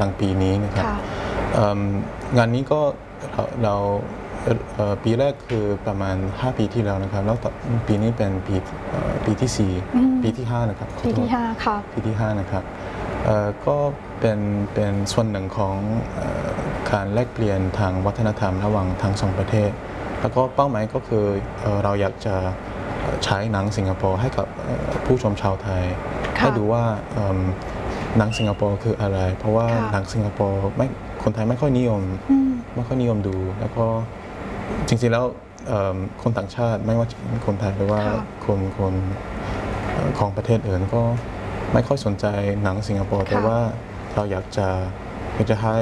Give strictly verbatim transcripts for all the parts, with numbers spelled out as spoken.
ลางปีนี้นะครับงานนี้ก็เราปีแรกคือประมาณห้าปีที่แล้วนะครับแล้วปีนี้เป็นปีปีที่สี่ปีที่ห้านะครับปีที่ห้าค่ะปีที่ห้านะครับก็เป็นเป็นส่วนหนึ่งของการแลกเปลี่ยนทางวัฒนธรรมระหว่างทั้งสองประเทศแล้วก็เป้าหมายก็คือเราอยากจะใช้หนังสิงคโปร์ให้กับผู้ชมชาวไทยให้ดูว่าหนังสิงคโปร์คืออะไรเพราะว่าหนังสิงคโปร์ไม่คนไทยไม่ค่อยนิยมไม่ค่อยนิยมดูแล้วก็จริงๆแล้วคนต่างชาติไม่ว่าคนไทยหรือว่าคนคนของประเทศอื่นก็ไม่ค่อยสนใจหนังสิงคโปร์แต่ว่าเราอยากจะอยากจะให้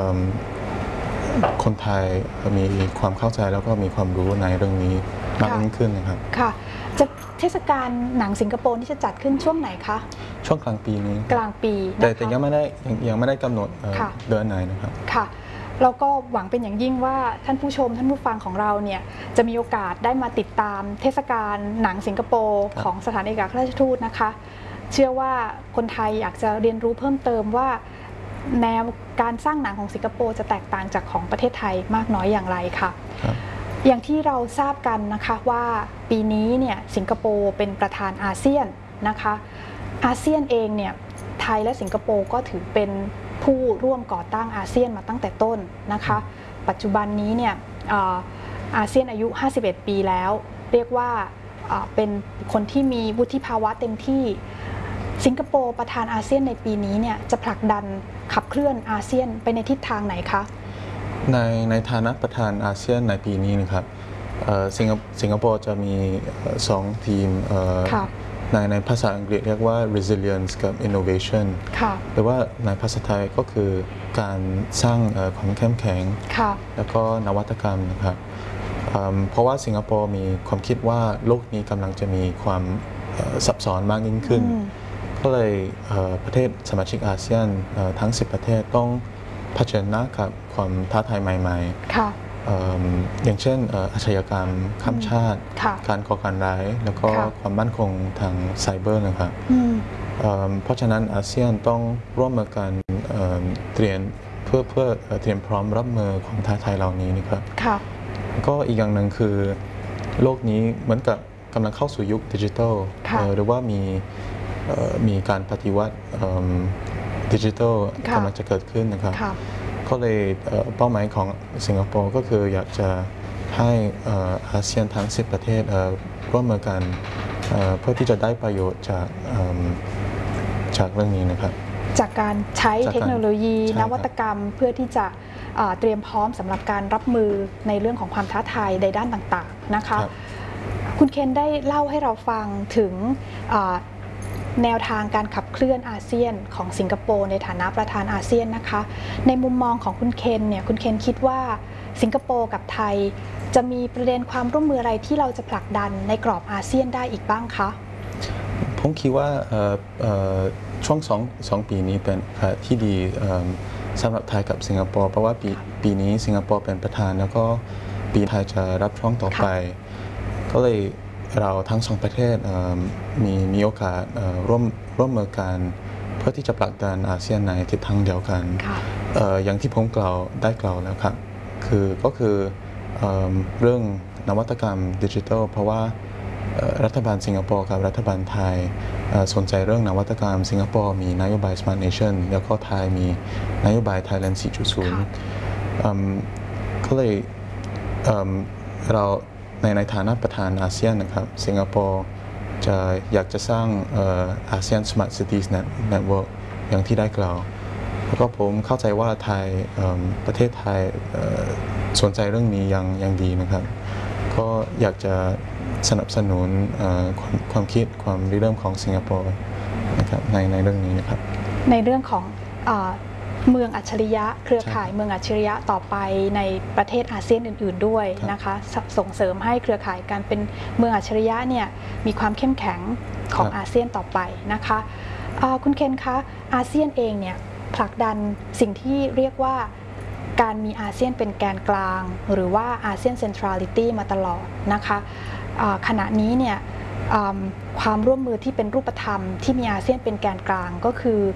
คนไทยมีความเข้าใจแล้วก็มีความรู้ในเรื่องนี้มากยิ่งขึ้นนะครับค่ะจะเทศกาลหนังสิงคโปร์ที่จะจัดขึ้นช่วงไหนคะช่วงกลางปีนี้กลางปีแต่แต่ยังไม่ได้ยังไม่ได้กำหนดเดือนไหนนะครับค่ะเราก็หวังเป็นอย่างยิ่งว่าท่านผู้ชมท่านผู้ฟังของเราเนี่ยจะมีโอกาสได้มาติดตามเทศกาลหนังสิงคโปร์ของสถานเอกอัครราชทูตนะคะเชื่อว่าคนไทยอยากจะเรียนรู้เพิ่มเติมว่าแนวการสร้างหนังของสิงคโปร์จะแตกต่างจากของประเทศไทยมากน้อยอย่างไรค่ะอย่างที่เราทราบกันนะคะว่าปีนี้เนี่ยสิงคโปร์เป็นประธานอาเซียนนะคะอาเซียนเองเนี่ยไทยและสิงคโปร์ก็ถือเป็นผู้ร่วมก่อตั้งอาเซียนมาตั้งแต่ต้นนะคะปัจจุบันนี้เนี่ยอาเซียนอายุห้าสิบเอ็ดปีแล้วเรียกว่าเป็นคนที่มีวุฒิภาวะเต็มที่สิงคโปร์ประธานอาเซียนในปีนี้เนี่ยจะผลักดันขับเคลื่อนอาเซียนไปในทิศทางไหนคะในในฐานะประธานอาเซียนในปีนี้นะครับสิงคโปร์จะมีสองทีมในในภาษาอังกฤษเรียกว่า resilience กับ innovation หรือว่าในภาษาไทยก็คือการสร้างความเข้มแข็งแล้วก็นวัตกรรมนะครับเพราะว่าสิงคโปร์มีความคิดว่าโลกนี้กำลังจะมีความซับซ้อนมากยิ่งขึ้นก็เลยประเทศสมาชิกอาเซียนทั้งสิบประเทศต้องเผชิญหน้ากับความท้าทายใหม่ๆอย่างเช่นอาชญากรรมข้ามชาติการก่อการร้ายแล้วก็ความมั่นคงทางไซเบอร์นะครับเพราะฉะนั้นอาเซียนต้องร่วมมือกันเตรียมเพื่อเพื่อเตรียมพร้อมรับมือของท้าทายเหล่านี้นะครับก็อีกอย่างหนึ่งคือโลกนี้เหมือนกับกำลังเข้าสู่ยุคดิจิทัลหรือว่ามีมีการปฏิวัติดิจิทัลกำลังจะเกิดขึ้นนะครับก็เลยเป้าหมายของสิงคโปร์ก็คืออยากจะให้อาเซียนทั้งสิบประเทศร่วมมือกันเพื่อที่จะได้ประโยชน์จากจากเรื่องนี้นะครับจากการใช้เทคโนโลยีนวัตกรรมเพื่อที่จะเตรียมพร้อมสำหรับการรับมือในเรื่องของความท้าทายในด้านต่างๆนะคะคุณเคนได้เล่าให้เราฟังถึงแนวทางการขับเคลื่อนอาเซียนของสิงคโปร์ในฐานะประธานอาเซียนนะคะในมุมมองของคุณเคนเนี่ยคุณเคนคิดว่าสิงคโปร์กับไทยจะมีประเด็นความร่วมมืออะไรที่เราจะผลักดันในกรอบอาเซียนได้อีกบ้างคะผมคิดว่าช่วงสองสองปีนี้เป็นที่ดีสำหรับไทยกับสิงคโปร์เพราะว่าปีปีนี้สิงคโปร์เป็นประธานแล้วก็ปีไทยจะรับช่วงต่อไปก็เลยเราทั้งสองประเทศมีมีโอกาสร่วมร่วมมือกันเพื่อที่จะผลักดันอาเซียนในทิศทางเดียวกันอย่างที่ผมกล่าวได้กล่าวแล้วครับคือก็คือเรื่องนวัตกรรมดิจิทัลเพราะว่ารัฐบาลสิงคโปร์กับรัฐบาลไทยสนใจเรื่องนวัตกรรมสิงคโปร์มีนโยบาย Smart Nation แล้วก็ไทยมีนโยบาย Thailand สี่จุดศูนย์ ก็เลยเราในในฐานะประธานอาเซียนนะครับสิงคโปร์จะอยากจะสร้างอาเซียน Smart Cities Network อย่างที่ได้กล่าวแล้วก็ผมเข้าใจว่าไทยประเทศไทยสนใจเรื่องนี้อย่างอย่างดีนะครับก็อยากจะสนับสนุนความความคิดความริเริ่มของสิงคโปร์นะครับในในเรื่องนี้นะครับในเรื่องของเมืองอัจฉริยะเครือข่ายเมืองอัจฉริยะต่อไปในประเทศอาเซียนอื่นๆด้วยนะคะส่งเสริมให้เครือข่ายการเป็นเมืองอัจฉริยะเนี่ยมีความเข้มแข็งของอาเซียนต่อไปนะคะคุณเคนคะอาเซียนเองเนี่ยผลักดันสิ่งที่เรียกว่าการมีอาเซียนเป็นแกนกลางหรือว่าอาเซียนเซ็นทรัลิตี้มาตลอดนะคะขณะนี้เนี่ยความร่วมมือที่เป็นรูปธรรมที่มีอาเซียนเป็นแกนกลางก็คือ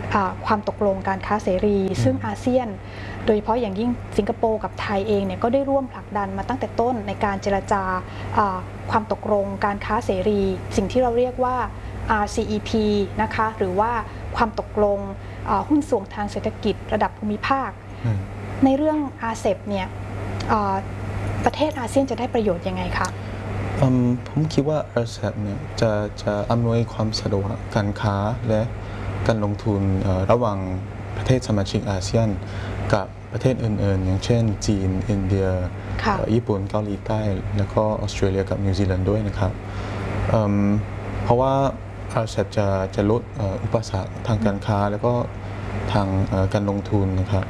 ความตกลงการค้าเสรีซึ่งอาเซียนโดยเฉพาะอย่างยิ่งสิงคโปร์กับไทยเองเนี่ยก็ได้ร่วมผลักดันมาตั้งแต่ต้นในการเจรจาความตกลงการค้าเสรีสิ่งที่เราเรียกว่า อาร์ ซี อี พี นะคะหรือว่าความตกลงหุ้นส่วนทางเศรษฐกิจระดับภูมิภาคในเรื่อง อาร์ ซี อี พี เนี่ยประเทศอาเซียนจะได้ประโยชน์ยังไงคะผมคิดว่า อาร์ ซี อี พี เนี่ยจะจะอำนวยความสะดวกการค้าและการลงทุนระหว่างประเทศสมาชิกอาเซียนกับประเทศอื่นๆอย่างเช่นจีนอินเดียญี่ปุ่นเกาหลีใต้แล้วก็ออสเตรเลียกับนิวซีแลนด์ด้วยนะครับเพราะว่า อาร์ ซี อี พี จะจะลดอุปสรรคทางการค้าแล้วก็ทางการลงทุนนะครับ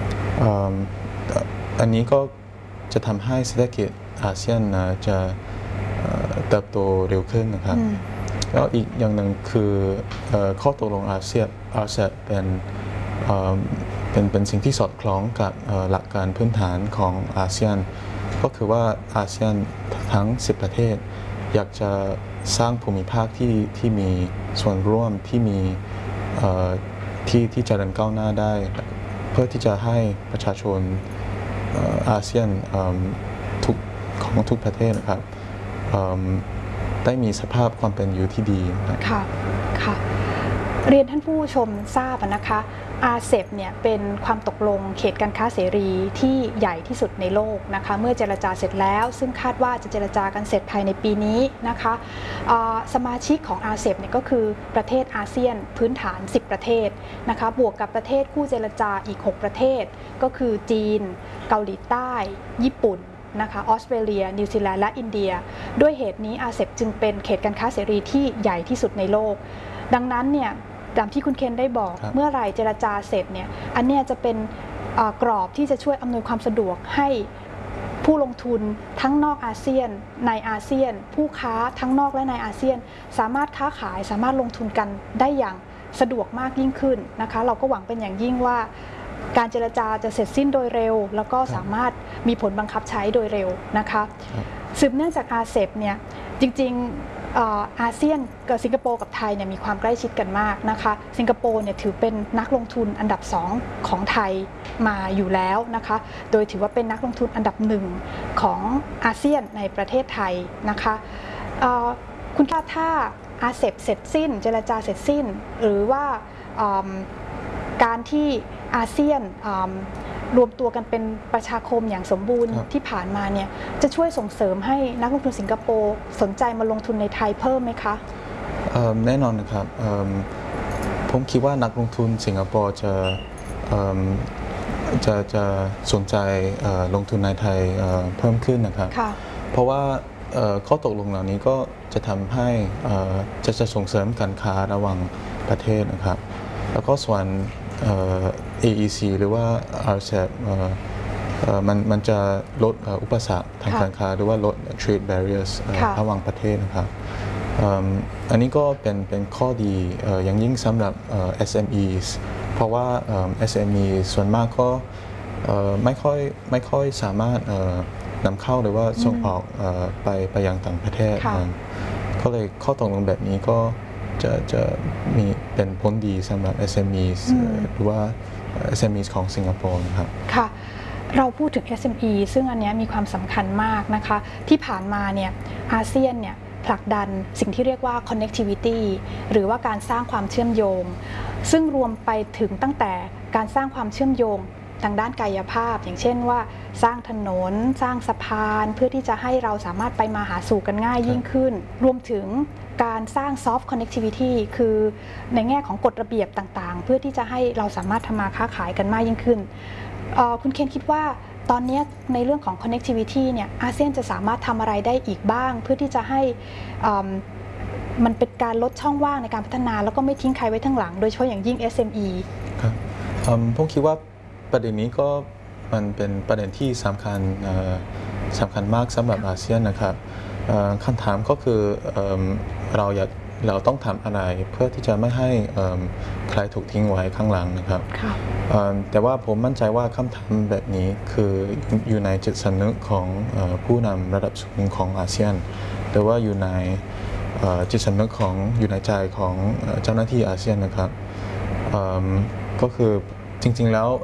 อันนี้ก็จะทำให้เศรษฐกิจอาเซียนจะเติบโตเร็วขึ้นนะครับแล้วอีกอย่างหนึ่งคือข้อตกลงอาเซียน อาร์ ซี อี พี เป็นเป็นเป็นสิ่งที่สอดคล้องกับหลักการพื้นฐานของอาเซียนก็คือว่าอาเซียนทั้งสิบประเทศอยากจะสร้างภูมิภาคที่ที่มีส่วนร่วมที่มีที่ที่เจริญก้าวหน้าได้เพื่อที่จะให้ประชาชนอาเซียนทุกของทุกประเทศนะครับได้มีสภาพความเป็นอยู่ที่ดีค่ะค่ะเรียนท่านผู้ชมทราบนะคะ อาร์ ซี อี พี เนี่ยเป็นความตกลงเขตการค้าเสรีที่ใหญ่ที่สุดในโลกนะคะเมื่อเจรจาเสร็จแล้วซึ่งคาดว่าจะเจรจากันเสร็จภายในปีนี้นะคะสมาชิกของ อาร์ ซี อี พี เนี่ยก็คือประเทศอาเซียนพื้นฐานสิบประเทศนะคะบวกกับประเทศคู่เจรจาอีกหกประเทศก็คือจีนเกาหลีใต้ญี่ปุ่นนะคะออสเตรเลียนิวซีแลนด์และอินเดียด้วยเหตุนี้ อาร์ ซี อี พี จึงเป็นเขตการค้าเสรีที่ใหญ่ที่สุดในโลกดังนั้นเนี่ยตามที่คุณเคนได้บอกเมื่อไหร่เจรจาเสร็จเนี่ยอันนี้จะเป็นกรอบที่จะช่วยอำนวยความสะดวกให้ผู้ลงทุนทั้งนอกอาเซียนในอาเซียนผู้ค้าทั้งนอกและในอาเซียนสามารถค้าขายสามารถลงทุนกันได้อย่างสะดวกมากยิ่งขึ้นนะคะเราก็หวังเป็นอย่างยิ่งว่าการเจรจาจะเสร็จสิ้นโดยเร็วแล้วก็สามารถมีผลบังคับใช้โดยเร็วนะคะสืบเนื่องจาก อาร์ ซี อี พี เนี่ยจริงๆอาเซียนกับสิงคโปร์กับไทยเนี่ยมีความใกล้ชิดกันมากนะคะสิงคโปร์เนี่ยถือเป็นนักลงทุนอันดับสองของไทยมาอยู่แล้วนะคะโดยถือว่าเป็นนักลงทุนอันดับหนึ่งของอาเซียนในประเทศไทยนะคะคุณค่าถ้า อาร์ ซี อี พี เสร็จสิ้นเจรจาเสร็จสิ้นหรือว่าการที่อาเซียนรวมตัวกันเป็นประชาคมอย่างสมบูรณ์ที่ผ่านมาเนี่ยจะช่วยส่งเสริมให้นักลงทุนสิงคโปร์สนใจมาลงทุนในไทยเพิ่มไหมคะแน่นอนนะครับผมคิดว่านักลงทุนสิงคโปร์จะจะจะสนใจลงทุนในไทยเพิ่มขึ้นนะครับเพราะว่าข้อตกลงเหล่านี้ก็จะทำให้จะจะส่งเสริมการค้าระหว่างประเทศนะครับแล้วก็ส่วนเอ เอ อี ซี หรือว่า อาร์ ซี อี พี มันมันจะลดอุปสรรคทางการค้าหรือว่าลด trade barriers ระหว่างประเทศนะครับอันนี้ก็เป็นเป็นข้อดีอย่างยิ่งสำหรับ เอส เอ็ม อี เพราะว่า เอส เอ็ม อี ส่วนมากก็ไม่ค่อยไม่ค่อยสามารถนำเข้าหรือว่าส่งออกไปไปยังต่างประเทศก็เลยข้อตกลงแบบนี้ก็จะจะมีเป็นผลดีสำหรับ เอส เอ็ม อี หรือว่า เอส เอ็ม อี ของสิงคโปร์ครับค่ะเราพูดถึง เอส เอ็ม อี ซึ่งอันนี้มีความสำคัญมากนะคะที่ผ่านมาเนี่ยอาเซียนเนี่ยผลักดันสิ่งที่เรียกว่า connectivity หรือว่าการสร้างความเชื่อมโยงซึ่งรวมไปถึงตั้งแต่การสร้างความเชื่อมโยงทางด้านกายภาพอย่างเช่นว่าสร้างถนนสร้างสะพานเพื่อที่จะให้เราสามารถไปมาหาสู่กันง่ายยิ่งขึ้นรวมถึงการสร้าง soft connectivity คือในแง่ของกฎระเบียบต่างๆเพื่อที่จะให้เราสามารถทำมาค้าขายกันมากยิ่งขึ้นคุณเคนคิดว่าตอนนี้ในเรื่องของ connectivity เนี่ยอาเซียนจะสามารถทำอะไรได้อีกบ้างเพื่อที่จะให้มันเป็นการลดช่องว่างในการพัฒนาแล้วก็ไม่ทิ้งใครไว้ทั้งหลังโดยเฉพาะอย่างยิ่ง เอส เอ็ม อีครับผมคิดว่าประเด็นนี้ก็มันเป็นประเด็นที่สำคัญสำคัญมากสำหรับอาเซียนนะครับคำถามก็คือเราอยากเราต้องทำอะไรเพื่อที่จะไม่ให้ใครถูกทิ้งไว้ข้างหลังนะครับแต่ว่าผมมั่นใจว่าคำถามแบบนี้คืออยู่ในจิตสำนึกของผู้นำระดับสูงของอาเซียนหรือว่าอยู่ในจิตสำนึกของอยู่ในใจของเจ้าหน้าที่อาเซียนนะครับเอิ่มก็คือจริงๆแล้ว